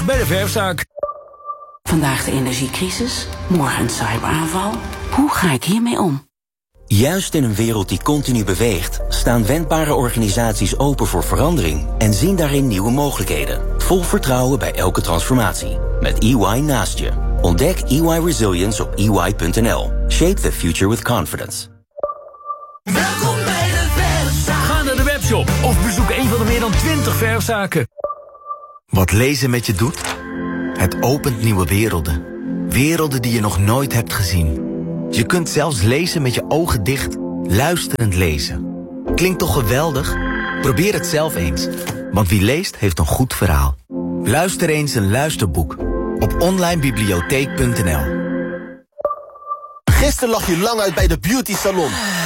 bij de verfzaak. Vandaag de energiecrisis, morgen een cyberaanval. Hoe ga ik hiermee om? Juist in een wereld die continu beweegt, staan wendbare organisaties open voor verandering en zien daarin nieuwe mogelijkheden. Vol vertrouwen bij elke transformatie. Met EY naast je. Ontdek EY Resilience op ey.nl. Shape the future with confidence. Welkom bij de verfzaak. Ga naar de webshop of bezoek een van de meer dan 20 verfzaken. Wat lezen met je doet? Het opent nieuwe werelden. Werelden die je nog nooit hebt gezien. Je kunt zelfs lezen met je ogen dicht, luisterend lezen. Klinkt toch geweldig? Probeer het zelf eens. Want wie leest, heeft een goed verhaal. Luister eens een luisterboek op onlinebibliotheek.nl. Gisteren lag je lang uit bij de beauty salon.